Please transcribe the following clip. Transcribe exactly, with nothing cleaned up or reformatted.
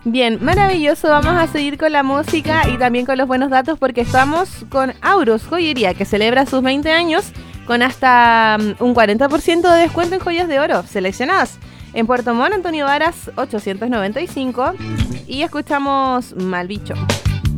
Bien, maravilloso. Vamos a seguir con la música y también con los buenos datos porque estamos con Aurus Joyería, que celebra sus veinte años con hasta um, un cuarenta por ciento de descuento en joyas de oro seleccionadas. En Puerto Montt, Antonio Varas ochocientos noventa y cinco. Y escuchamos Mal Bicho.